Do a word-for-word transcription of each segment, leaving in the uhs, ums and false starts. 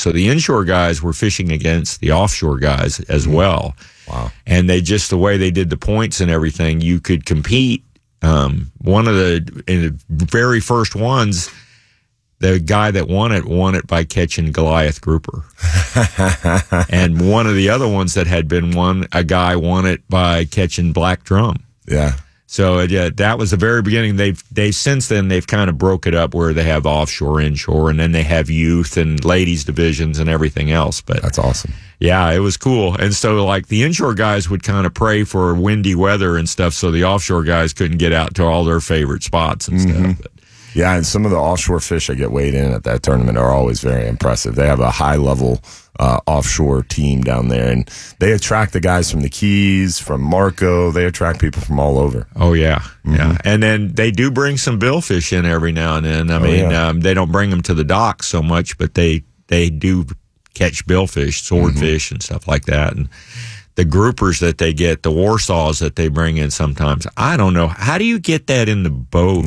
So the inshore guys were fishing against the offshore guys as well. Wow. And they just, the way they did the points and everything, you could compete. Um, one of the, in the very first ones, the guy that won it won it by catching Goliath grouper. And one of the other ones that had been won, a guy won it by catching black drum. Yeah. So it, uh, that was the very beginning. They've they since then they've kind of broke it up where they have offshore, inshore, and then they have youth and ladies divisions and everything else. But that's awesome. Yeah, it was cool. And so like the inshore guys would kind of pray for windy weather and stuff, so the offshore guys couldn't get out to all their favorite spots and mm-hmm. stuff. But, yeah, and some of the offshore fish that get weighed in at that tournament are always very impressive. They have a high level uh, offshore team down there, and they attract the guys from the Keys, from Marco. They attract people from all over. Oh, yeah. Mm-hmm. Yeah. And then they do bring some billfish in every now and then. I oh, mean, yeah. um, they don't bring them to the dock so much, but they, they do catch billfish, swordfish, mm-hmm. and stuff like that. And the groupers that they get, the warsaws that they bring in sometimes, I don't know. How do you get that in the boat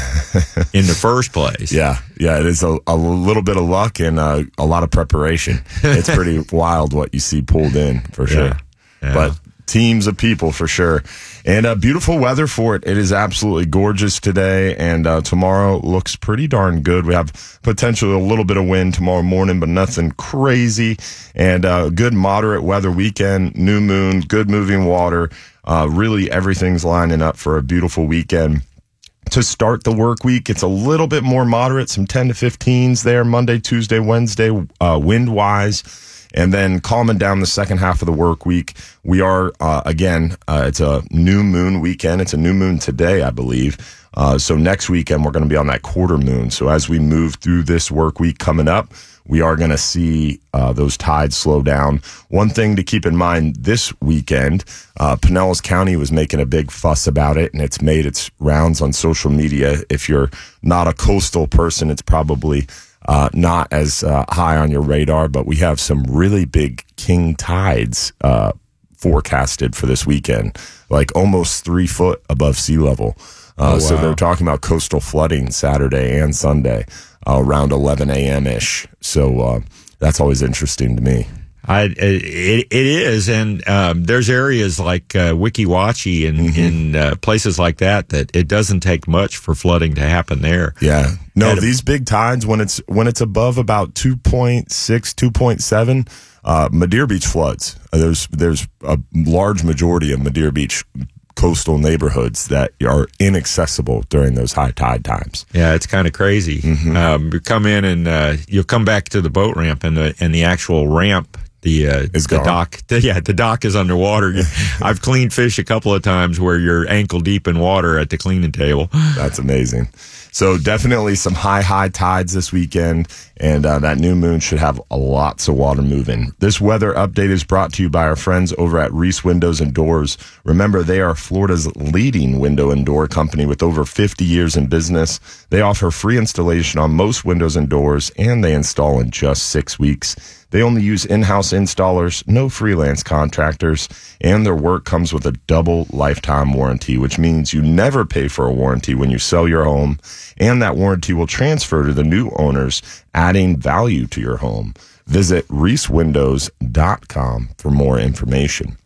in the first place? Yeah, yeah, it is a, a little bit of luck and uh, a lot of preparation. It's pretty wild what you see pulled in, for sure. Yeah, yeah. But teams of people, for sure. And uh, beautiful weather for it. It is absolutely gorgeous today, and uh, tomorrow looks pretty darn good. We have potentially a little bit of wind tomorrow morning, but nothing crazy. And uh, good moderate weather weekend, new moon, good moving water. Uh, really, everything's lining up for a beautiful weekend. To start the work week, it's a little bit more moderate, some ten to fifteens there, Monday, Tuesday, Wednesday, uh, wind-wise. And then calming down the second half of the work week. We are, uh, again, uh, it's a new moon weekend. It's a new moon today, I believe. Uh, so next weekend, we're going to be on that quarter moon. So as we move through this work week coming up, we are going to see uh, those tides slow down. One thing to keep in mind this weekend, uh, Pinellas County was making a big fuss about it, and it's made its rounds on social media. If you're not a coastal person, it's probably Uh, not as uh, high on your radar, but we have some really big king tides uh, forecasted for this weekend, like almost three foot above sea level. Uh, oh, wow. So they're talking about coastal flooding Saturday and Sunday uh, around eleven a.m. ish. So uh, that's always interesting to me. I, it, it is, and um, there's areas like uh, Weeki Wachee and Mm-hmm. in uh, places like that that it doesn't take much for flooding to happen there. Yeah, no, And these big tides when it's when it's above about two point six, two point seven, uh, Madeira Beach floods. Uh, there's there's a large majority of Madeira Beach coastal neighborhoods that are inaccessible during those high tide times. Yeah, it's kind of crazy. Mm-hmm. Um, you come in and uh, you'll come back to the boat ramp, and the and the actual ramp. The, uh, It's the gone. dock, the, yeah, the dock is underwater. I've cleaned fish a couple of times where you're ankle deep in water at the cleaning table. That's amazing. So definitely some high, high tides this weekend, and uh, that new moon should have lots of water moving. This weather update is brought to you by our friends over at Reese Windows and Doors. Remember, they are Florida's leading window and door company with over fifty years in business. They offer free installation on most windows and doors, and they install in just six weeks. They only use in-house installers, no freelance contractors, and their work comes with a double lifetime warranty, which means you never pay for a warranty when you sell your home, and that warranty will transfer to the new owners, adding value to your home. Visit reese windows dot com for more information.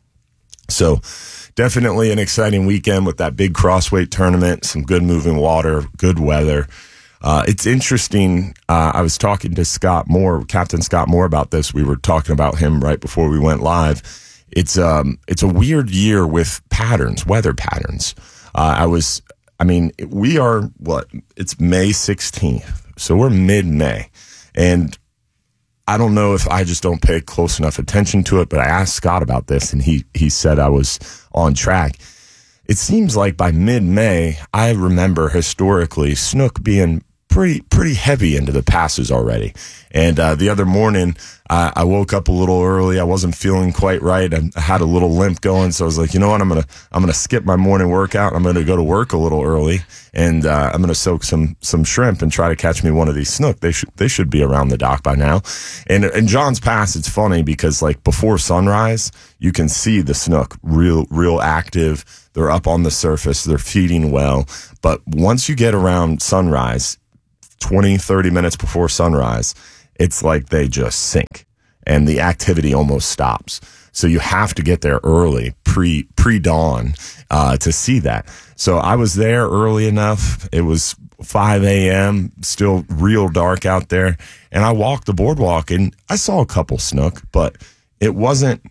So definitely an exciting weekend with that big crossweight tournament, some good moving water, good weather. Uh, it's interesting. Uh, I was talking to Scott Moore, Captain Scott Moore, about this. We were talking about him right before we went live. It's um, it's a weird year with patterns, weather patterns. Uh, I was, I mean, we are what? It's May sixteenth, so we're mid-May, and I don't know if I just don't pay close enough attention to it. But I asked Scott about this, and he he said I was on track. It seems like by mid-May, I remember historically snook being pretty pretty heavy into the passes already. And uh, the other morning, uh, I woke up a little early. I wasn't feeling quite right. I, I had a little limp going, so I was like, you know what? I'm gonna I'm gonna skip my morning workout. I'm gonna go to work a little early, and uh, I'm gonna soak some some shrimp and try to catch me one of these snook. They should they should be around the dock by now. And in John's Pass, it's funny because like before sunrise, you can see the snook real real active. They're up on the surface. They're feeding well. But once you get around sunrise, twenty, thirty minutes before sunrise, it's like they just sink and the activity almost stops. So you have to get there early, pre, pre-dawn, uh, to see that. So I was there early enough. It was five a.m., still real dark out there. And I walked the boardwalk and I saw a couple snook, but it wasn't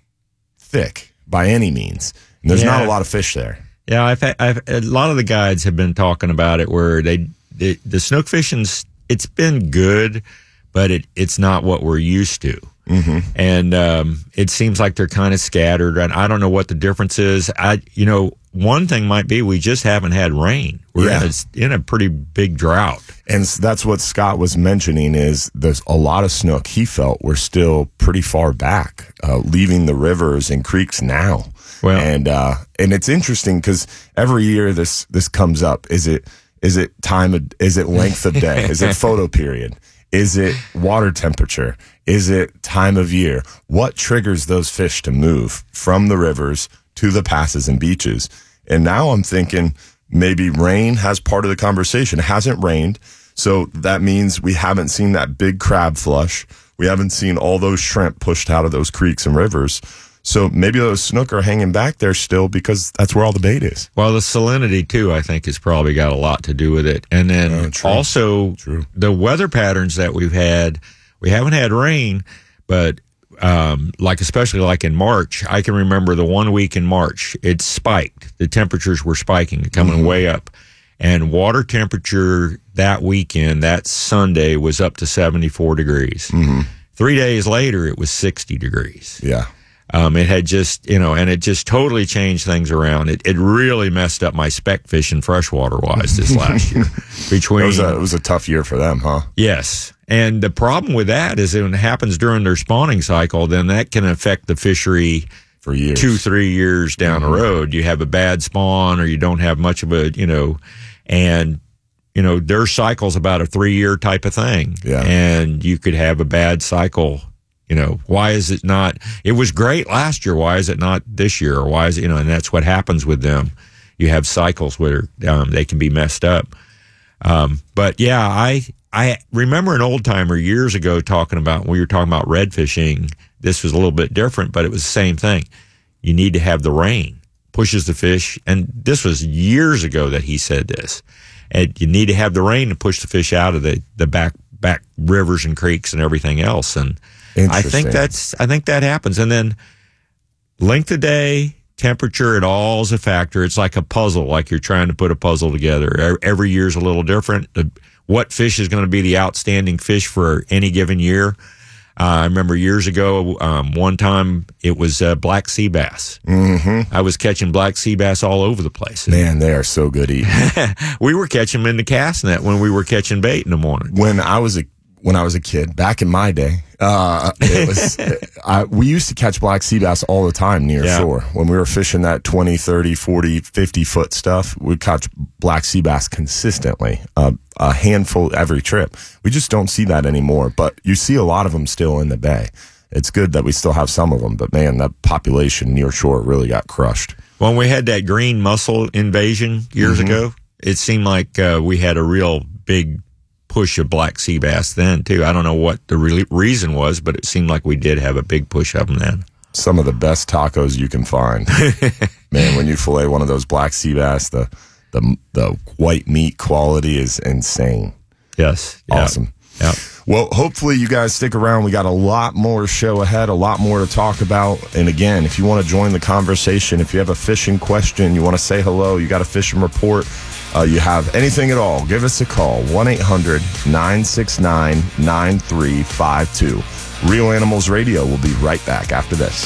thick by any means. And there's yeah. not a lot of fish there. Yeah, I've, had, I've a lot of the guides have been talking about it where they, the, the snook fishing's, it's been good, but it, it's not what we're used to. Mm-hmm. And um, it seems like they're kind of scattered, and I don't know what the difference is. I, you know, one thing might be we just haven't had rain. We're yeah. in, a, in a pretty big drought, and that's what Scott was mentioning. Is there's a lot of snook he felt were still pretty far back, uh, leaving the rivers and creeks now. Well, and uh, and it's interesting because every year this this comes up. Is it is it time? Of, is it length of day? Is it photo period? Is it water temperature? Is it time of year? What triggers those fish to move from the rivers to the passes and beaches? And now I'm thinking maybe rain has part of the conversation. It hasn't rained, so that means we haven't seen that big crab flush. We haven't seen all those shrimp pushed out of those creeks and rivers. So maybe those snook are hanging back there still because that's where all the bait is. Well, the salinity, too, I think has probably got a lot to do with it. And then oh, true. also true. the weather patterns that we've had, we haven't had rain, but um, like especially like in March, I can remember the one week in March, it spiked. The temperatures were spiking, coming mm-hmm. way up. And water temperature that weekend, that Sunday, was up to seventy-four degrees. Mm-hmm. Three days later, it was sixty degrees. Yeah. Um, it had just, you know, and it just totally changed things around. It it really messed up my spec fishing freshwater wise this last year. Between it was, a, it was a tough year for them, huh? Yes. And the problem with that is that when it happens during their spawning cycle, then that can affect the fishery for years, two, three years down mm-hmm. the road. You have a bad spawn or you don't have much of a, you know, and, you know, their cycle's about a three year type of thing. Yeah. And you could have a bad cycle. You know, why is it not? It was great last year. Why is it not this year? Or why is it, you know, and that's what happens with them. You have cycles where um, they can be messed up. Um, but yeah, I I remember an old timer years ago talking about, when we were talking about red fishing, this was a little bit different, but it was the same thing. You need to have the rain, pushes the fish. And this was years ago that he said this. And you need to have the rain to push the fish out of the, the back, back rivers and creeks and everything else. And I think that's, I think that happens. And then length of day, temperature, it all is a factor. It's like a puzzle, like you're trying to put a puzzle together. Every year's a little different. What fish is going to be the outstanding fish for any given year? Uh, I remember years ago, um, one time it was uh, black sea bass. Mm-hmm. I was catching black sea bass all over the place. Man, they are so good eating. We were catching them in the cast net when we were catching bait in the morning. When I was a When I was a kid, back in my day, uh, it was, I, we used to catch black sea bass all the time near yeah. shore. When we were fishing that twenty, thirty, forty, fifty foot stuff, we'd catch black sea bass consistently, uh, a handful every trip. We just don't see that anymore, but you see a lot of them still in the bay. It's good that we still have some of them, but man, that population near shore really got crushed. When we had that green mussel invasion years mm-hmm. ago, it seemed like uh, we had a real big push of black sea bass then too. I don't know what the re- reason was, but it seemed like we did have a big push of them then. Some of the best tacos you can find. Man, when you fillet one of those black sea bass, the the the white meat quality is insane. Yes. Awesome. Yeah. Well, hopefully you guys stick around. We got a lot more show ahead, a lot more to talk about. And again, if you want to join the conversation, if you have a fishing question, you want to say hello, you got a fishing report, Uh, you have anything at all, give us a call, one eight hundred nine six nine nine three five two. Real Animals Radio will be right back after this.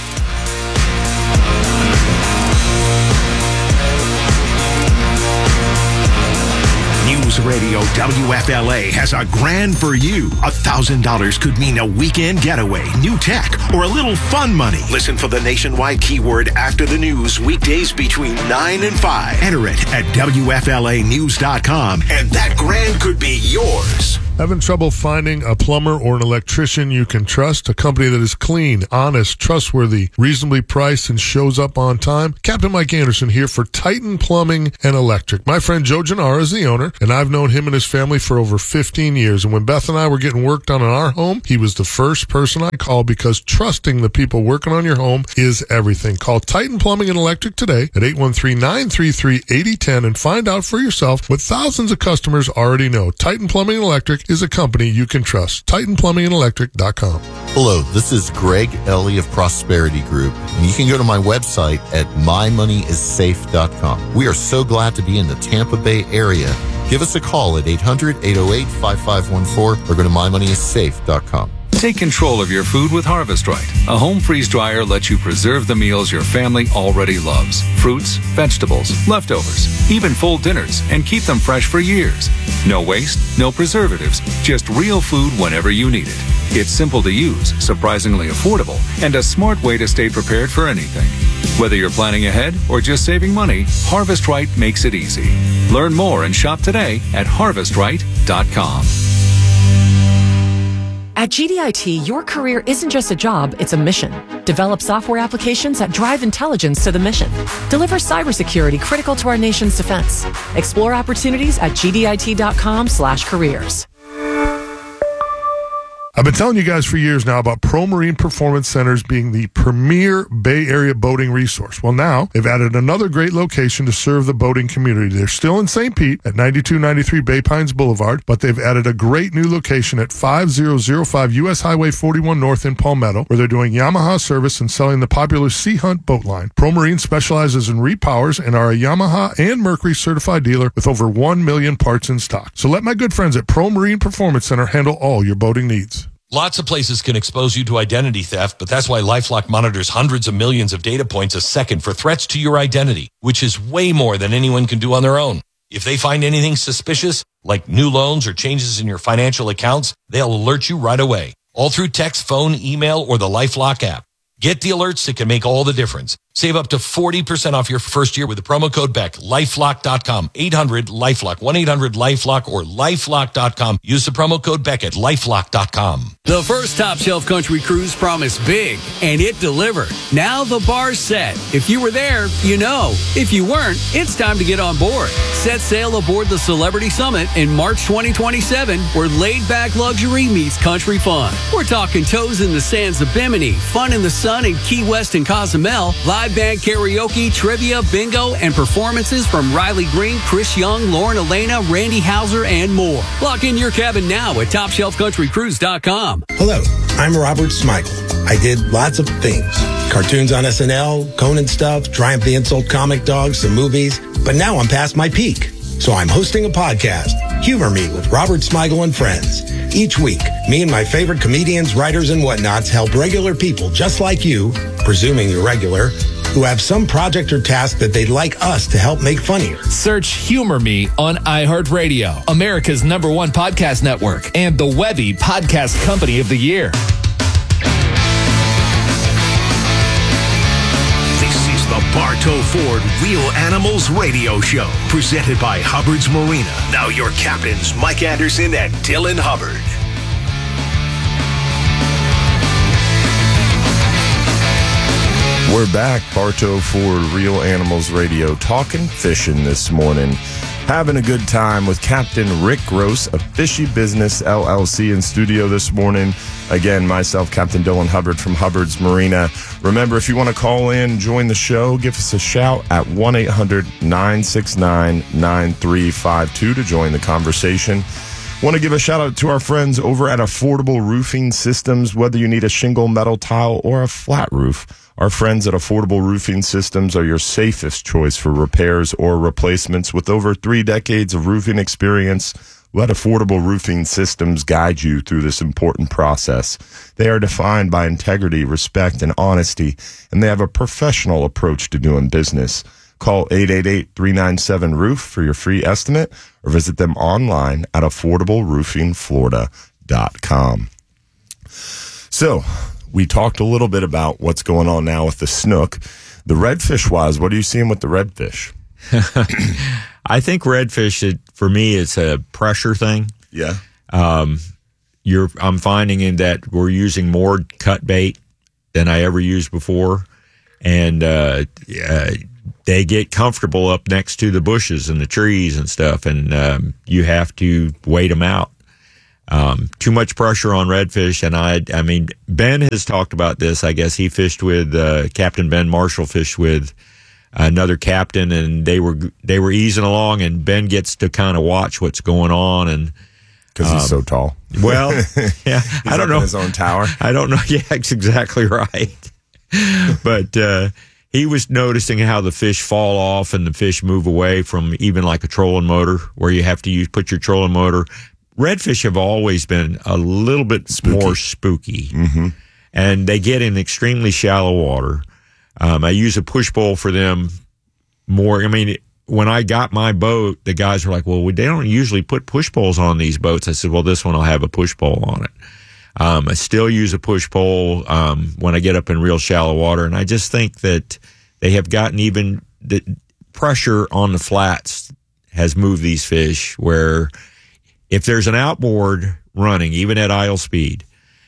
News Radio W F L A has a grand for you. A thousand dollars could mean a weekend getaway, new tech, or a little fun money. Listen for the nationwide keyword after the news weekdays between nine and five. Enter it at W F L A news dot com and that grand could be yours. Having trouble finding a plumber or an electrician you can trust? A company that is clean, honest, trustworthy, reasonably priced, and shows up on time? Captain Mike Anderson here for Titan Plumbing and Electric. My friend Joe Gennaro is the owner, and I've known him and his family for over fifteen years. And when Beth and I were getting work done on our home, he was the first person I called because trusting the people working on your home is everything. Call Titan Plumbing and Electric today at eight one three, nine three three, eight zero one zero and find out for yourself what thousands of customers already know. Titan Plumbing and Electric is a company you can trust. Titan Plumbing and Electric dot com. Hello, this is Greg Ellie of Prosperity Group, and you can go to my website at my money is safe dot com. We are so glad to be in the Tampa Bay area. Give us a call at eight hundred, eight oh eight, five five one four or go to my money is safe dot com. Take control of your food with Harvest Right. A home freeze dryer lets you preserve the meals your family already loves. Fruits, vegetables, leftovers, even full dinners, and keep them fresh for years. No waste, no preservatives, just real food whenever you need it. It's simple to use, surprisingly affordable, and a smart way to stay prepared for anything. Whether you're planning ahead or just saving money, Harvest Right makes it easy. Learn more and shop today at harvest right dot com. At G D I T, your career isn't just a job, it's a mission. Develop software applications that drive intelligence to the mission. Deliver cybersecurity critical to our nation's defense. Explore opportunities at G D I T dot com slash careers. I've been telling you guys for years now about Pro Marine Performance Centers being the premier Bay Area boating resource. Well, now they've added another great location to serve the boating community. They're still in Saint Pete at ninety-two ninety-three Bay Pines Boulevard, but they've added a great new location at five thousand five U S Highway forty-one North in Palmetto, where they're doing Yamaha service and selling the popular Sea Hunt boat line. Pro Marine specializes in repowers and are a Yamaha and Mercury certified dealer with over one million parts in stock. So let my good friends at Pro Marine Performance Center handle all your boating needs. Lots of places can expose you to identity theft, but that's why LifeLock monitors hundreds of millions of data points a second for threats to your identity, which is way more than anyone can do on their own. If they find anything suspicious, like new loans or changes in your financial accounts, they'll alert you right away, all through text, phone, email, or the LifeLock app. Get the alerts that can make all the difference. Save up to forty percent off your first year with the promo code Beck. lifelock dot com, eight hundred LifeLock, one eight hundred LifeLock, or lifelock dot com. Use the promo code Beck at lifelock dot com. The first Top Shelf Country Cruise promised big, and it delivered. Now the bar's set. If you were there, you know. If you weren't, it's time to get on board. Set sail aboard the Celebrity Summit in March twenty twenty-seven, where laid-back luxury meets country fun. We're talking toes in the sands of Bimini, fun in the sun in Key West and Cozumel, live band karaoke, trivia, bingo, and performances from Riley Green, Chris Young, Lauren Elena, Randy Hauser, and more. Lock in your cabin now at top shelf country cruise dot com. Hello, I'm Robert Smigel. I did lots of things. Cartoons on S N L, Conan stuff, Triumph the Insult comic dogs, some movies. But now I'm past my peak. So I'm hosting a podcast, Humor Me with Robert Smigel and Friends. Each week, me and my favorite comedians, writers, and whatnots help regular people just like you, presuming you're regular, who have some project or task that they'd like us to help make funnier. Search Humor Me on iHeartRadio, America's number one podcast network, and the Webby Podcast Company of the Year. This is the Bartow Ford Real Animals Radio Show, presented by Hubbard's Marina. Now your captains, Mike Anderson and Dylan Hubbard. We're back, Bartow Ford Real Animals Radio, talking fishing this morning. Having a good time with Captain Rick Gross of Fishy Business L L C in studio this morning. Again, myself, Captain Dylan Hubbard from Hubbard's Marina. Remember, if you want to call in, join the show, give us a shout at one eight hundred nine six nine nine three five two to join the conversation. Want to give a shout out to our friends over at Affordable Roofing Systems. Whether you need a shingle, metal tile, or a flat roof, our friends at Affordable Roofing Systems are your safest choice for repairs or replacements. With over three decades of roofing experience, let Affordable Roofing Systems guide you through this important process. They are defined by integrity, respect, and honesty, and they have a professional approach to doing business. Call eight eight eight, three nine seven, roof for your free estimate or visit them online at affordable roofing florida dot com. So, we talked a little bit about what's going on now with the snook. The redfish wise, what are you seeing with the redfish? I think redfish, it, for me, it's a pressure thing. Yeah. Um, you're, I'm finding in that we're using more cut bait than I ever used before. And uh, uh, they get comfortable up next to the bushes and the trees and stuff, and um, you have to wait them out. Um, too much pressure on redfish, and I, I mean, Ben has talked about this. I guess he fished with uh, Captain Ben Marshall, fished with another captain, and they were they were easing along, and Ben gets to kind of watch what's going on, and because he's um, so tall. Well, yeah, I don't know in his own tower. I don't know. Yeah, that's exactly right. But uh, he was noticing how the fish fall off and the fish move away from even like a trolling motor, where you have to use put your trolling motor. Redfish have always been a little bit spooky. more spooky, mm-hmm. and they get in extremely shallow water. Um, I use a push pole for them more. I mean, when I got my boat, the guys were like, well, they don't usually put push poles on these boats. I said, well, this one will have a push pole on it. Um, I still use a push pole um, when I get up in real shallow water, and I just think that they have gotten even the pressure on the flats has moved these fish where if there's an outboard running, even at idle speed,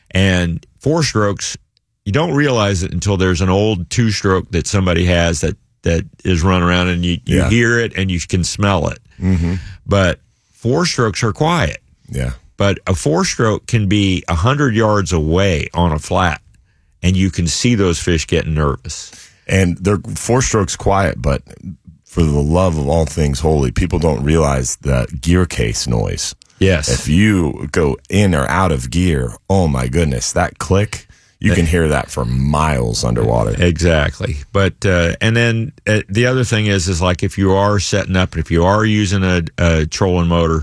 and four strokes, you don't realize it until there's an old two stroke that somebody has that, that is running around, and you, you yeah. hear it and you can smell it. Mm-hmm. But four strokes are quiet. Yeah. But a four stroke can be a hundred yards away on a flat, and you can see those fish getting nervous. And they're four strokes quiet, but for the love of all things holy, people don't realize the gear case noise. Yes. If you go in or out of gear, oh my goodness, that click, you can hear that for miles underwater. Exactly. But, uh, and then uh, the other thing is, is like if you are setting up, and if you are using a, a trolling motor,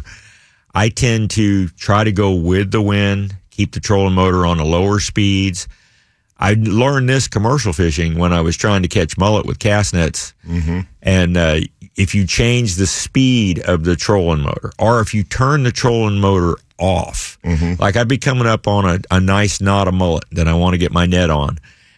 I tend to try to go with the wind, keep the trolling motor on the lower speeds. I learned this commercial fishing when I was trying to catch mullet with cast nets. Mm-hmm. And uh, if you change the speed of the trolling motor, or if you turn the trolling motor off, mm-hmm. like I'd be coming up on a, a nice knot of mullet that I want to get my net on.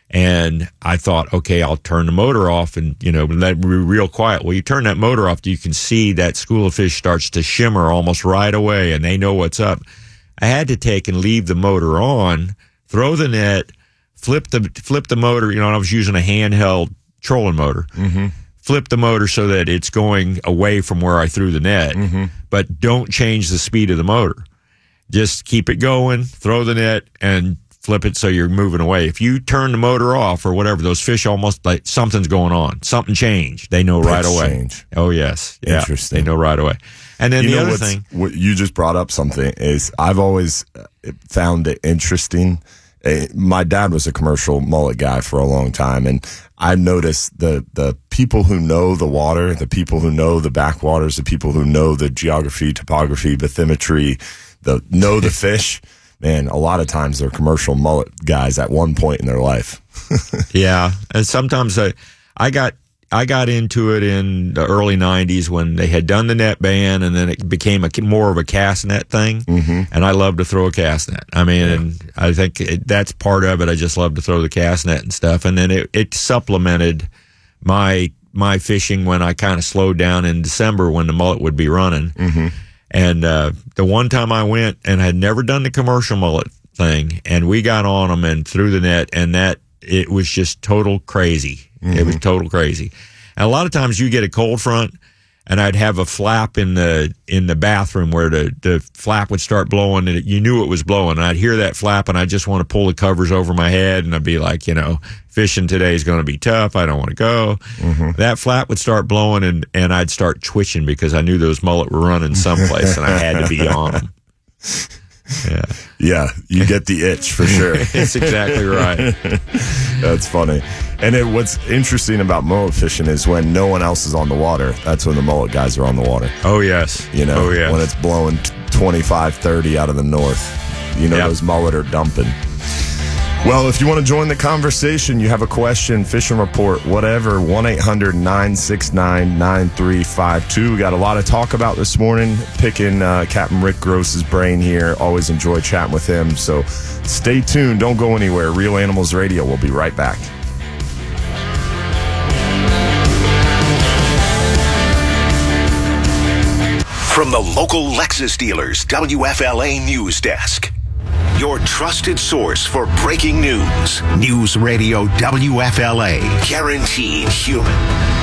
And I thought, okay, I'll turn the motor off and, you know, let it be real quiet. Well, you turn that motor off, you can see that school of fish starts to shimmer almost right away, and they know what's up. I had to take and leave the motor on, throw the net, flip the flip the motor. You know, I was using a handheld trolling motor. Mm-hmm. Flip the motor so that it's going away from where I threw the net, mm-hmm. but don't change the speed of the motor. Just keep it going, throw the net, and flip it so you're moving away. If you turn the motor off or whatever, those fish almost like something's going on. Something changed. They know right away. Change. Oh, yes. Yeah, interesting. They know right away. And then you the know other what's, thing. What you just brought up something is I've always found it interesting. Uh, my dad was a commercial mullet guy for a long time, and I noticed the, the people who know the water, the people who know the backwaters, the people who know the geography, topography, bathymetry, the know the fish. Man, a lot of times they're commercial mullet guys at one point in their life. Yeah, and sometimes I, I got I got into it in the early nineties when they had done the net ban, and then it became a more of a cast net thing. Mm-hmm. And I love to throw a cast net. I mean, yeah. and I think it, that's part of it. I just love to throw the cast net and stuff. And then it, it supplemented my my fishing when I kind of slowed down in December when the mullet would be running. Mm-hmm. And uh, the one time I went and had never done the commercial mullet thing, and we got on them and threw the net, and that it was just total crazy. Mm-hmm. It was total crazy. And a lot of times you get a cold front, and I'd have a flap in the in the bathroom where the, the flap would start blowing, and it, you knew it was blowing. And I'd hear that flap, and I just want to pull the covers over my head, and I'd be like, you know, fishing today is going to be tough. I don't want to go. Mm-hmm. That flap would start blowing, and, and I'd start twitching because I knew those mullet were running someplace, and I had to be on them. Yeah. Yeah, you get the itch for sure. That's exactly right. That's funny. And it, what's interesting about mullet fishing is when no one else is on the water, that's when the mullet guys are on the water. Oh, yes. You know, oh, yes. when it's blowing twenty-five, thirty out of the north, you know, yep. those mullet are dumping. Well, if you want to join the conversation, you have a question, fishing report, whatever, one eight hundred nine six nine nine three five two. We got a lot of talk about this morning, picking uh, Captain Rick Gross's brain here. Always enjoy chatting with him. So stay tuned. Don't go anywhere. Real Animals Radio. We'll be right back. From the local Lexus dealers W F L A News Desk. Your trusted source for breaking news. News Radio W F L A. Guaranteed human.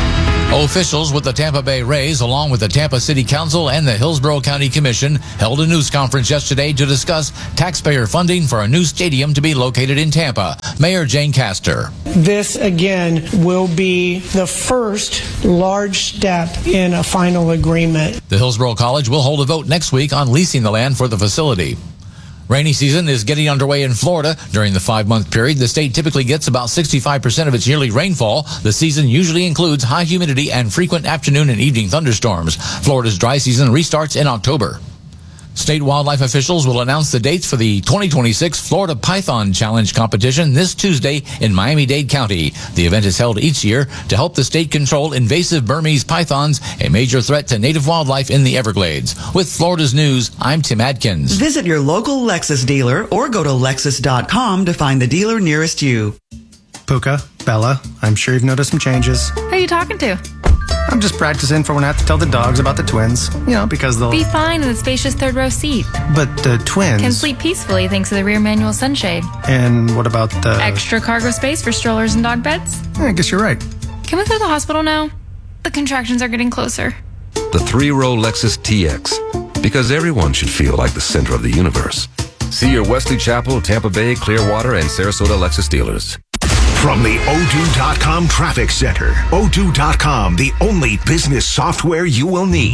Officials with the Tampa Bay Rays, along with the Tampa City Council and the Hillsborough County Commission, held a news conference yesterday to discuss taxpayer funding for a new stadium to be located in Tampa. Mayor Jane Castor. This, again, will be the first large step in a final agreement. The Hillsborough College will hold a vote next week on leasing the land for the facility. Rainy season is getting underway in Florida. During the five-month period, the state typically gets about sixty-five percent of its yearly rainfall. The season usually includes high humidity and frequent afternoon and evening thunderstorms. Florida's dry season restarts in October. State wildlife officials will announce the dates for the twenty twenty-six Florida Python Challenge competition this Tuesday in Miami-Dade County. The event is held each year to help the state control invasive Burmese pythons, a major threat to native wildlife in the Everglades. With Florida's News, I'm Tim Adkins. Visit your local Lexus dealer or go to Lexus dot com to find the dealer nearest you. Puka, Bella, I'm sure you've noticed some changes. Who are you talking to? I'm just practicing for when I have to tell the dogs about the twins. You know, because they'll... Be fine in the spacious third row seat. But the twins... Can sleep peacefully thanks to the rear manual sunshade. And what about the... Extra cargo space for strollers and dog beds? I guess you're right. Can we go to the hospital now? The contractions are getting closer. The three-row Lexus T X. Because everyone should feel like the center of the universe. See your Wesley Chapel, Tampa Bay, Clearwater, and Sarasota Lexus dealers. From the O two dot com Traffic Center. O two dot com, the only business software you will need.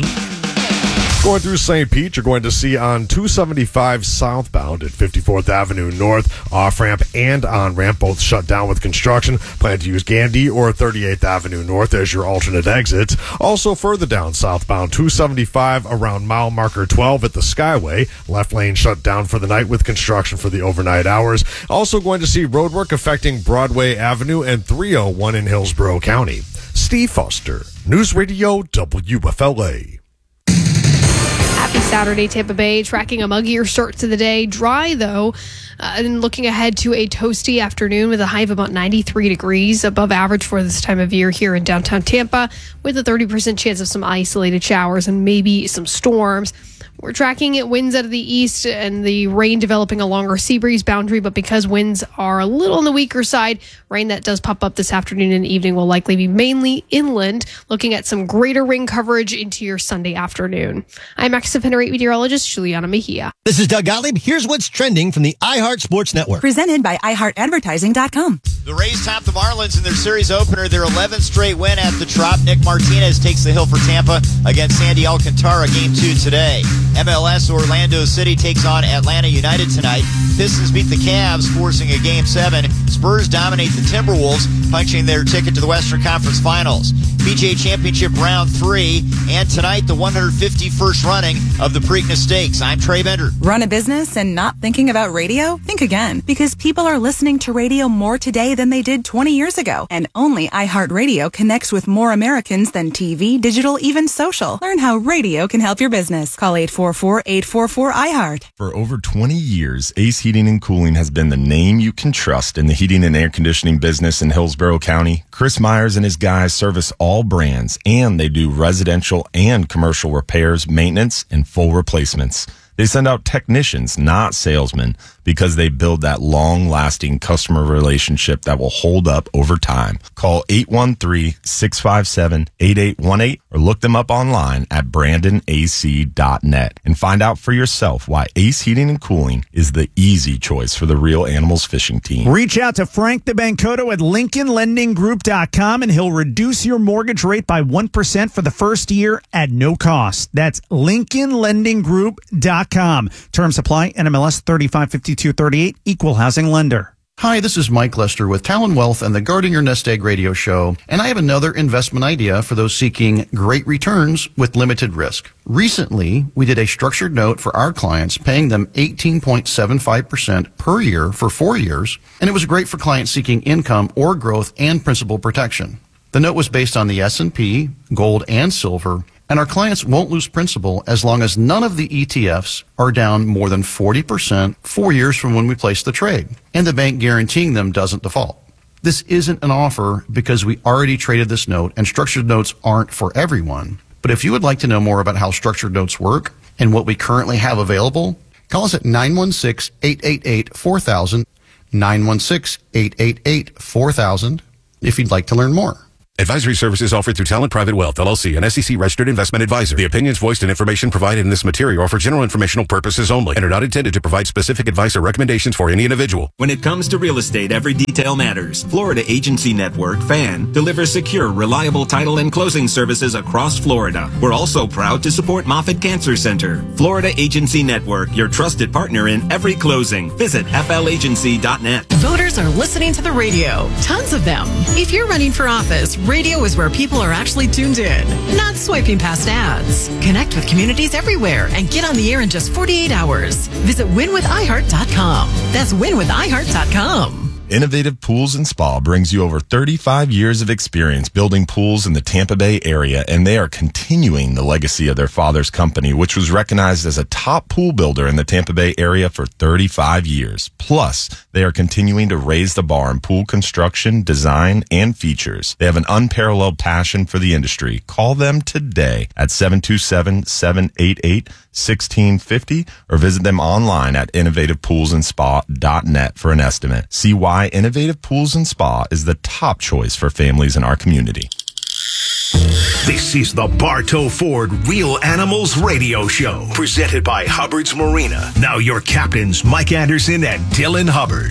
Going through Saint Pete, you're going to see on two seventy-five southbound at fifty-fourth Avenue North, off-ramp and on-ramp, both shut down with construction. Plan to use Gandy or thirty-eighth Avenue North as your alternate exits. Also further down southbound two seventy-five around mile marker twelve at the Skyway. Left lane shut down for the night with construction for the overnight hours. Also going to see roadwork affecting Broadway Avenue and three oh one in Hillsborough County. Steve Foster, News Radio W F L A. Happy Saturday, Tampa Bay. Tracking a muggier start to the day. Dry, though, uh, and looking ahead to a toasty afternoon with a high of about ninety-three degrees, above average for this time of year here in downtown Tampa, with a thirty percent chance of some isolated showers and maybe some storms. We're tracking it winds out of the east and the rain developing along our sea breeze boundary, but because winds are a little on the weaker side, rain that does pop up this afternoon and evening will likely be mainly inland, looking at some greater rain coverage into your Sunday afternoon. I'm X F N eight meteorologist Juliana Mejia. This is Doug Gottlieb. Here's what's trending from the iHeart Sports Network. Presented by i heart advertising dot com. The Rays top the Marlins in their series opener, their eleventh straight win at the Trop. Nick Martinez takes the hill for Tampa against Sandy Alcantara, game two today. M L S Orlando City takes on Atlanta United tonight. Pistons beat the Cavs, forcing a game seven. Spurs dominate the Timberwolves, punching their ticket to the Western Conference Finals. P G A Championship round three, and tonight the one hundred fifty-first running of the Preakness Stakes. I'm Trey Bender. Run a business and not thinking about radio? Think again, because people are listening to radio more today than they did twenty years ago. And only iHeartRadio connects with more Americans than T V, digital, even social. Learn how radio can help your business. Call eight four four, eight four four, I heart. For over twenty years, Ace Heating and Cooling has been the name you can trust in the heating and air conditioning business in Hillsborough County. Chris Myers and his guys service all brands, and they do residential and commercial repairs, maintenance, and full replacements. They send out technicians, not salesmen, because they build that long-lasting customer relationship that will hold up over time. Call eight one three, six five seven, eight eight one eight or look them up online at brandon a c dot net and find out for yourself why Ace Heating and Cooling is the easy choice for the Real Animals fishing team. Reach out to Frank DeBancoto at Lincoln Lending Group dot com and he'll reduce your mortgage rate by one percent for the first year at no cost. That's Lincoln Lending Group dot com. Terms apply. N M L S thirty-five fifty-two thirty-eight, Equal Housing Lender. Hi, this is Mike Lester with Talon Wealth and the Guarding Your Nest Egg radio show, and I have another investment idea for those seeking great returns with limited risk. Recently, we did a structured note for our clients, paying them eighteen point seven five percent per year for four years, and it was great for clients seeking income or growth and principal protection. The note was based on the S and P, gold, and silver, and our clients won't lose principal as long as none of the E T Fs are down more than forty percent four years from when we place the trade, and the bank guaranteeing them doesn't default. This isn't an offer because we already traded this note, and structured notes aren't for everyone, but But if you would like to know more about how structured notes work and what we currently have available, call us at nine one six, eight eight eight, four thousand, nine one six, eight eight eight, four thousand, if you'd like to learn more. Advisory services offered through Talent Private Wealth, L L C, an S E C-registered investment advisor. The opinions voiced and information provided in this material are for general informational purposes only and are not intended to provide specific advice or recommendations for any individual. When it comes to real estate, every detail matters. Florida Agency Network, F A N, delivers secure, reliable title and closing services across Florida. We're also proud to support Moffitt Cancer Center. Florida Agency Network, your trusted partner in every closing. Visit F L agency dot net. Voters are listening to the radio. Tons of them. If you're running for office, radio is where people are actually tuned in, not swiping past ads. Connect with communities everywhere and get on the air in just forty-eight hours. Visit win with i heart dot com. That's win with i heart dot com. Innovative Pools and Spa brings you over thirty-five years of experience building pools in the Tampa Bay area, and they are continuing the legacy of their father's company, which was recognized as a top pool builder in the Tampa Bay area for thirty-five years. Plus, they are continuing to raise the bar in pool construction, design, and features. They have an unparalleled passion for the industry. Call them today at seven two seven, seven eight eight, one six five zero or visit them online at innovative pools and spa dot net for an estimate. See why Innovative Pools and Spa is the top choice for families in our community. This is the Bartow Ford Real Animals Radio Show, presented by Hubbard's Marina. Now your captains, Mike Anderson and Dylan Hubbard.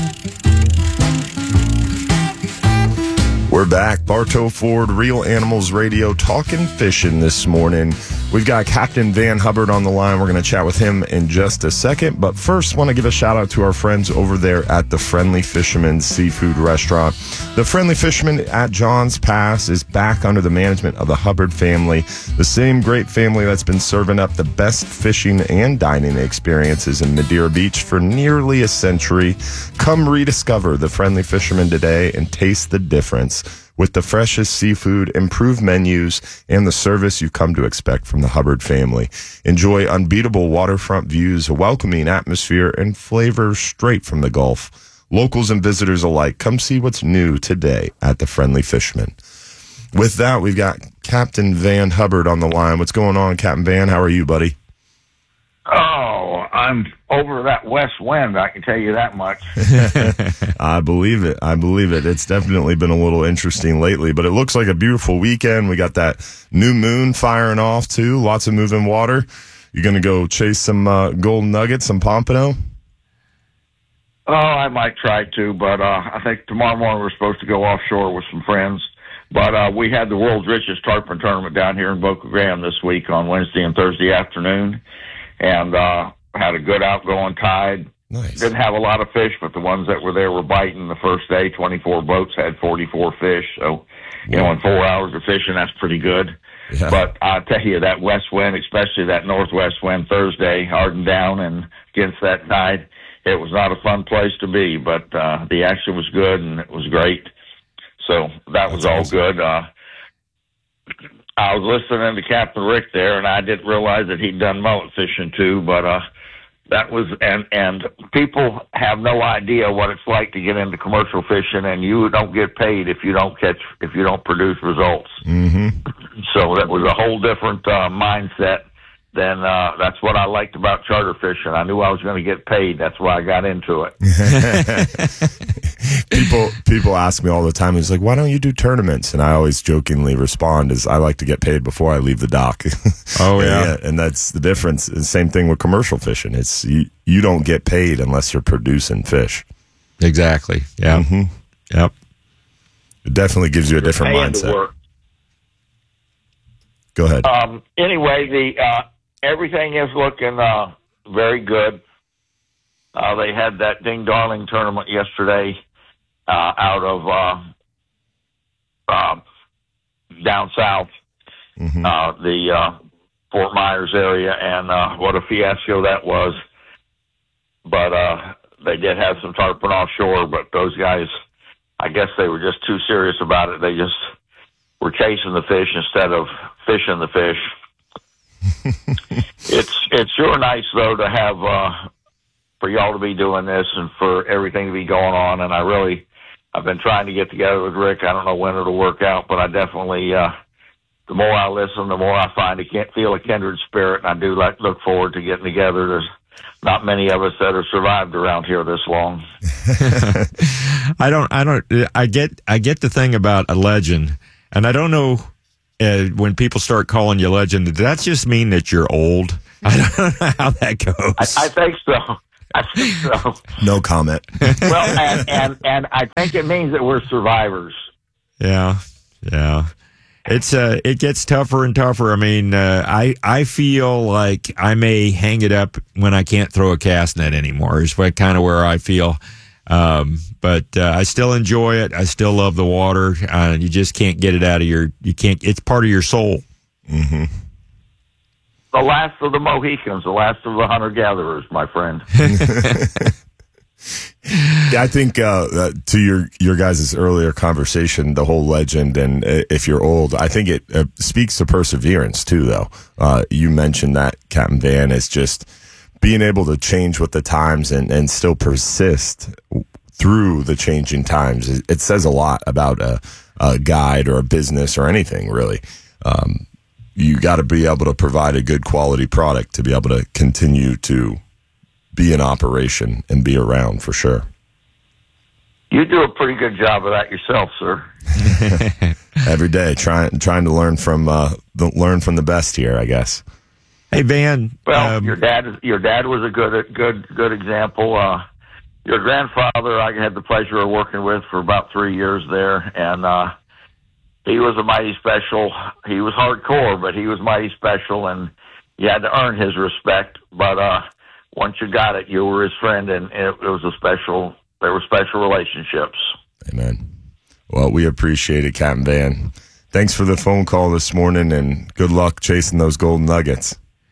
We're back. Bartow Ford Real Animals Radio, talking fishing this morning. We've got Captain Van Hubbard on the line. We're going to chat with him in just a second. But first, want to give a shout out to our friends over there at the Friendly Fisherman Seafood Restaurant. The Friendly Fisherman at John's Pass is back under the management of the Hubbard family, the same great family that's been serving up the best fishing and dining experiences in Madeira Beach for nearly a century. Come rediscover the Friendly Fisherman today and taste the difference with the freshest seafood, improved menus, and the service you've come to expect from the Hubbard family. Enjoy unbeatable waterfront views, a welcoming atmosphere, and flavor straight from the Gulf. Locals and visitors alike, come see what's new today at the Friendly Fisherman. With that, we've got Captain Van Hubbard on the line. What's going on, Captain Van? How are you, buddy? Oh, I'm over that west wind, I can tell you that much. I believe it. I believe it. It's definitely been a little interesting lately, but it looks like a beautiful weekend. We got that new moon firing off, too. Lots of moving water. You going to go chase some uh, golden nuggets, some pompano? Oh, I might try to, but uh, I think tomorrow morning we're supposed to go offshore with some friends. But uh, we had the world's richest tarpon tournament down here in Boca Graham this week on Wednesday and Thursday afternoon. And uh, had a good outgoing tide. Nice. Didn't have a lot of fish, but the ones that were there were biting. The first day, twenty-four boats had forty-four fish. So, you know, in four hours of fishing, that's pretty good. Yeah. But I tell you, that west wind, especially that northwest wind Thursday, hardened down and against that tide, it was not a fun place to be. But uh, the action was good and it was great. So that was all good. Uh, I was listening to Captain Rick there, and I didn't realize that he'd done mullet fishing too. But uh, that was, and and people have no idea what it's like to get into commercial fishing, and you don't get paid if you don't catch, if you don't produce results. Mm-hmm. So that was a whole different uh, mindset. Then uh, that's what I liked about charter fishing. I knew I was going to get paid. That's why I got into it. people people ask me all the time, he's like, why don't you do tournaments? And I always jokingly respond is I like to get paid before I leave the dock. Oh, yeah. yeah. And that's the difference. The same thing with commercial fishing. It's you, you don't get paid unless you're producing fish. Exactly. Yeah. Mm-hmm. Yep. It definitely gives you a different Paying to mindset. work. Go ahead. Um, anyway, the uh, everything is looking uh, very good. Uh, they had that Ding Darling tournament yesterday uh, out of uh, uh, down south, mm-hmm. uh, the uh, Fort Myers area, and uh, what a fiasco that was. But uh, they did have some tarpon offshore, but those guys, I guess they were just too serious about it. They just were chasing the fish instead of fishing the fish. it's it's sure nice though to have uh, for y'all to be doing this and for everything to be going on. And I really, I've been trying to get together with Rick. I don't know when it'll work out, but I definitely uh, the more I listen, the more I find I can't feel a kindred spirit, and I do like look forward to getting together. There's not many of us that have survived around here this long. I don't, I don't, I get, I get the thing about a legend, and I don't know uh, when people start calling you legend, does that just mean that you're old? I don't know how that goes. I, I think so. I think so. No comment. Well, and, and, and I think it means that we're survivors. Yeah, yeah. It's uh, it gets tougher and tougher. I mean, uh, I I feel like I may hang it up when I can't throw a cast net anymore. Is what kind of where I feel. Um, but uh, I still enjoy it. I still love the water. Uh, you just can't get it out of your. You can't. It's part of your soul. Mm-hmm. The last of the Mohicans, the last of the hunter gatherers, my friend. Yeah, I think uh, uh, to your your guys' earlier conversation, the whole legend, and uh, if you're old, I think it uh, speaks to perseverance too. Though uh, you mentioned that, Captain Van, is just being able to change with the times and, and still persist through the changing times. It, it says a lot about a, a guide or a business or anything really. Um, you got to be able to provide a good quality product to be able to continue to be in operation and be around for sure. You do a pretty good job of that yourself, sir. Every day, trying trying to learn from uh, the, learn from the best here, I guess. Hey, Van. Well, um, your dad your dad was a good good good example. Uh, your grandfather, I had the pleasure of working with for about three years there, and uh, he was a mighty special. He was hardcore, but he was mighty special, and you had to earn his respect. But uh, once you got it, you were his friend, and it, it was a special. There were special relationships. Amen. Well, we appreciate it, Captain Van. Thanks for the phone call this morning, and good luck chasing those golden nuggets.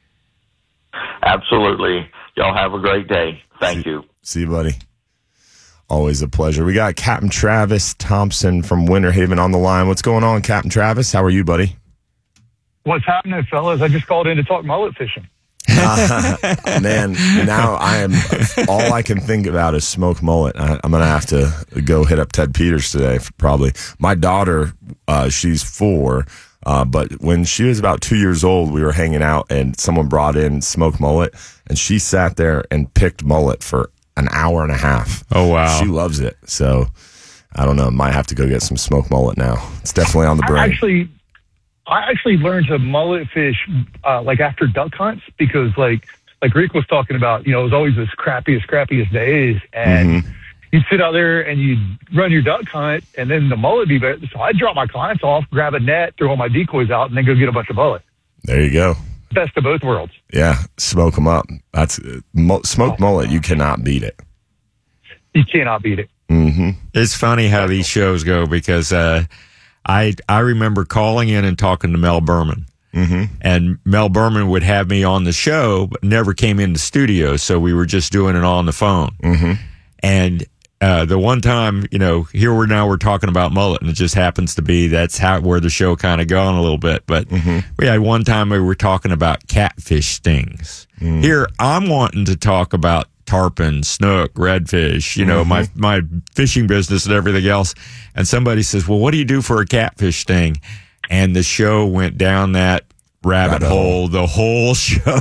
Absolutely. Y'all have a great day. Thank see, you. See you, buddy. Always a pleasure. We got Captain Travis Thompson from Winter Haven on the line. What's going on, Captain Travis? How are you, buddy? What's happening, fellas? I just called in to talk mullet fishing. Uh, man, now I am all I can think about is smoked mullet. I, I'm gonna have to go hit up Ted Peters today, probably. My daughter, uh, she's four, uh, but when she was about two years old, we were hanging out and someone brought in smoked mullet, and she sat there and picked mullet for an hour and a half. Oh wow, she loves it. So I don't know, might have to go get some smoked mullet now. It's definitely on the brain. I actually. I actually learned to mullet fish uh, like after duck hunts because like like Rick was talking about, you know, it was always the crappiest, crappiest days. And mm-hmm. you'd sit out there and you'd run your duck hunt and then the mullet be better. So I'd drop my clients off, grab a net, throw all my decoys out, and then go get a bunch of mullet. There you go. Best of both worlds. Yeah, smoke them up. That's uh, mo- smoked oh, mullet. You cannot beat it. You cannot beat it. Mm-hmm. It's funny how these shows go because uh, I I remember calling in and talking to Mel Berman. Mm-hmm. And Mel Berman would have me on the show, but never came in the studio, so we were just doing it on the phone. Mm-hmm. And uh, the one time, you know, here we're now we're talking about mullet, and it just happens to be that's how where the show kind of gone a little bit. But mm-hmm. we had one time we were talking about catfish stings. Mm. Here I'm wanting to talk about tarpon, snook, redfish, you know, mm-hmm. my my fishing business and everything else. And somebody says, "Well, what do you do for a catfish sting?" And the show went down that rabbit, rabbit hole, hole the whole show.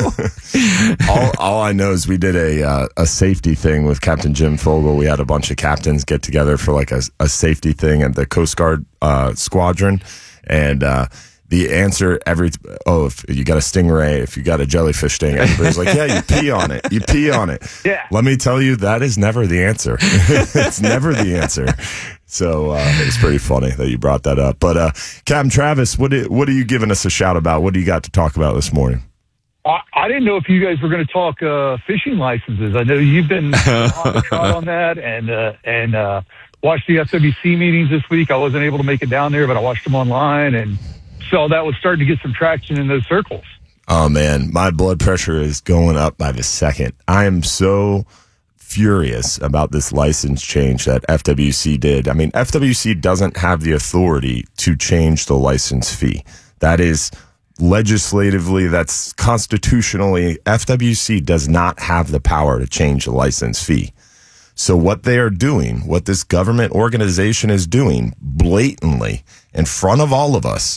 all, all I know is we did a uh, a safety thing with Captain Jim Fogel. We had a bunch of captains get together for like a, a safety thing at the Coast Guard uh, squadron. And uh, the answer every, oh, if you got a stingray, if you got a jellyfish sting, everybody's like, yeah, you pee on it. You pee on it. Yeah. Let me tell you, that is never the answer. It's never the answer. So uh, it's pretty funny that you brought that up. But uh, Captain Travis, what do, what are you giving us a shout about? What do you got to talk about this morning? I, I didn't know if you guys were going to talk uh, fishing licenses. I know you've been on the trot on that and uh, and uh, watched the F W C meetings this week. I wasn't able to make it down there, but I watched them online and saw that was starting to get some traction in those circles. Oh, man, my blood pressure is going up by the second. I am so furious about this license change that F W C did. I mean, F W C doesn't have the authority to change the license fee. That is legislatively, that's constitutionally, F W C does not have the power to change the license fee. So what they are doing, what this government organization is doing blatantly in front of all of us,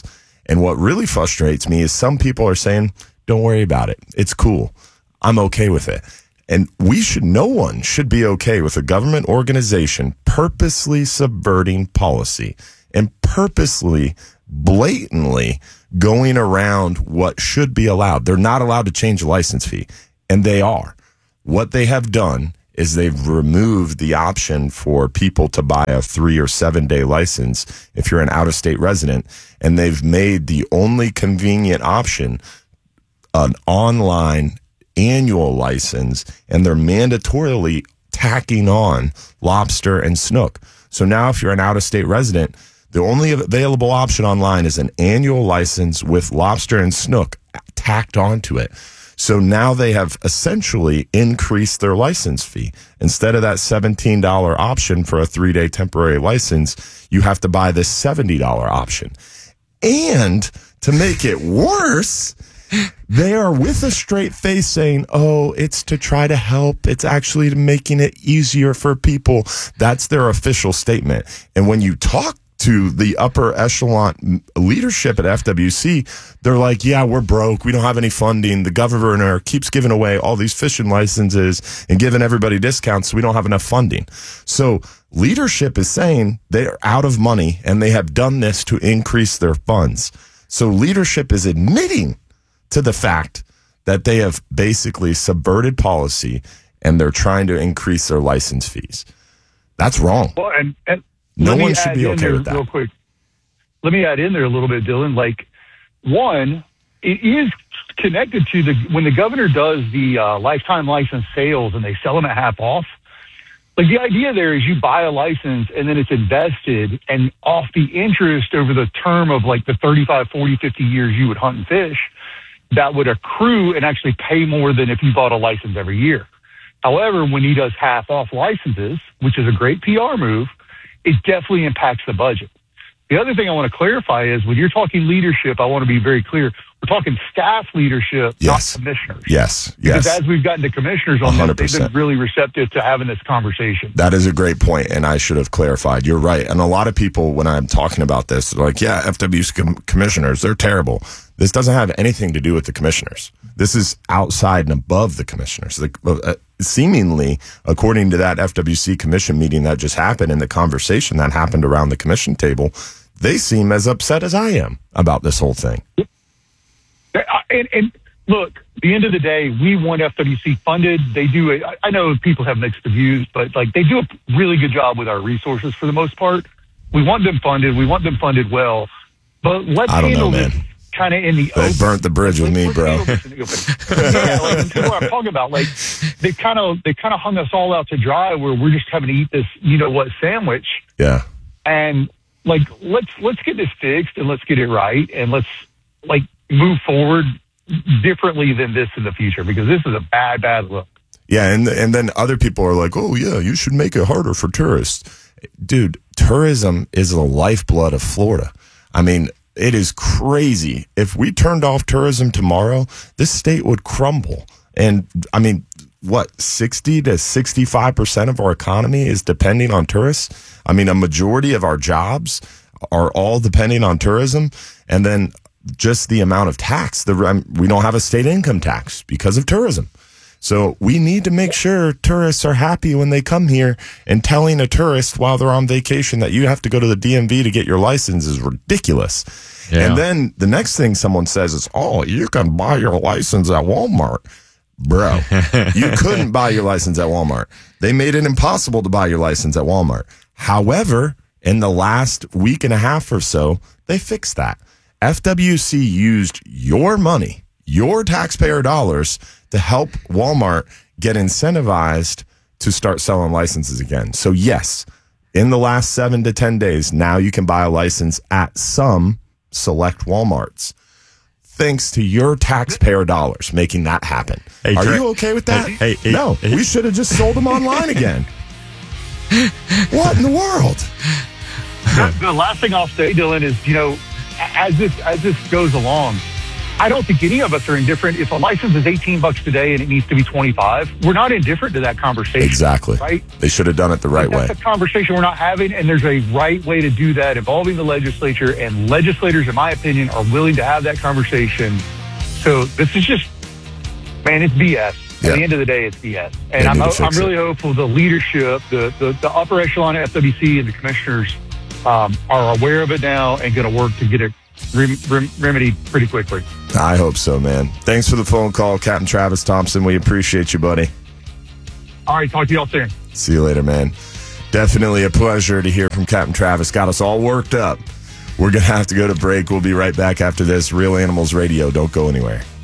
And what really frustrates me is some people are saying, don't worry about it. It's cool. I'm okay with it. And we should, no one should be okay with a government organization purposely subverting policy and purposely, blatantly going around what should be allowed. They're not allowed to change the license fee, and they are. What they have done is they've removed the option for people to buy a three or seven day license if you're an out-of-state resident, and they've made the only convenient option an online annual license, and they're mandatorily tacking on lobster and snook. So now if you're an out-of-state resident, the only available option online is an annual license with lobster and snook tacked onto it. So now they have essentially increased their license fee. Instead of that seventeen dollars option for a three-day temporary license, you have to buy this seventy dollars option. And to make it worse, they are with a straight face saying, oh, it's to try to help. It's actually making it easier for people. That's their official statement. And when you talk to the upper echelon leadership at F W C, they're like, yeah, we're broke. We don't have any funding. The governor keeps giving away all these fishing licenses and giving everybody discounts, so we don't have enough funding. So leadership is saying they're out of money, and they have done this to increase their funds. So leadership is admitting to the fact that they have basically subverted policy, and they're trying to increase their license fees. That's wrong. Well, and, and no Let one me should add be in okay there with that. Real quick. Let me add in there a little bit, Dylan. Like, one, it is connected to the when the governor does the uh, lifetime license sales and they sell them at half off. Like, the idea there is you buy a license and then it's invested, and off the interest over the term of like the thirty-five, forty, fifty years you would hunt and fish, that would accrue and actually pay more than if you bought a license every year. However, when he does half off licenses, which is a great P R move, it definitely impacts the budget. The other thing I want to clarify is when you're talking leadership, I want to be very clear. We're talking staff leadership, Yes. not commissioners. Yes, Because yes. as we've gotten to commissioners on one this, hundred they've percent. been really receptive to having this conversation. That is a great point, and I should have clarified. You're right. And a lot of people, when I'm talking about this, are like, yeah, F W C com- commissioners, they're terrible. This doesn't have anything to do with the commissioners. This is outside and above the commissioners. The, uh, seemingly, according to that F W C commission meeting that just happened and the conversation that happened around the commission table, they seem as upset as I am about this whole thing. And, and look, at the end of the day, we want F W C funded. They do. A, I know people have mixed views, but like they do a really good job with our resources for the most part. We want them funded. We want them funded well. But let's I don't handle know, man. this kind of in the They open. burnt the bridge with me, bro. yeah, like this is what I'm talking about. Like they kind of they kind of hung us all out to dry, where we're just having to eat this, you know what, sandwich. Yeah. And like let's let's get this fixed and let's get it right, and let's like move forward differently than this in the future, because this is a bad, bad look. Yeah, and and then other people are like, oh, yeah, you should make it harder for tourists. Dude, tourism is the lifeblood of Florida. I mean, it is crazy. If we turned off tourism tomorrow, this state would crumble. And, I mean, what, sixty to sixty-five percent of our economy is depending on tourists? I mean, a majority of our jobs are all depending on tourism. And then just the amount of tax. The we don't have a state income tax because of tourism. So we need to make sure tourists are happy when they come here, and telling a tourist while they're on vacation that you have to go to the D M V to get your license is ridiculous. Yeah. And then the next thing someone says is, oh, you can buy your license at Walmart. Bro, you couldn't buy your license at Walmart. They made it impossible to buy your license at Walmart. However, in the last week and a half or so, they fixed that. F W C used your money, your taxpayer dollars, to help Walmart get incentivized to start selling licenses again. So yes, in the last seven to ten days, now you can buy a license at some select Walmarts. Thanks to your taxpayer dollars making that happen. Hey, Are Trey- you okay with that? Hey, hey, no, hey. we should have just sold them online again. What in the world? The last thing I'll say, Dylan, is, you know, as this as this goes along, I don't think any of us are indifferent. If a license is eighteen bucks today and it needs to be twenty-five, we're not indifferent to that conversation. Exactly. Right? They should have done it the right That's way. a conversation we're not having, and there's a right way to do that involving the legislature, and legislators, in my opinion, are willing to have that conversation. So this is just, man, it's B S. Yeah. At the end of the day, it's B S. And They I'm, need to I'm fix really it. hopeful the leadership, the, the, the upper echelon at F W C and the commissioners um, are aware of it now and going to work to get it rem- rem- remedied pretty quickly. I hope so, man. Thanks for the phone call, Captain Travis Thompson. We appreciate you, buddy. All right, talk to y'all soon. See you later, man. Definitely a pleasure to hear from Captain Travis. Got us all worked up. We're going to have to go to break. We'll be right back after this. Real Animals Radio. Don't go anywhere.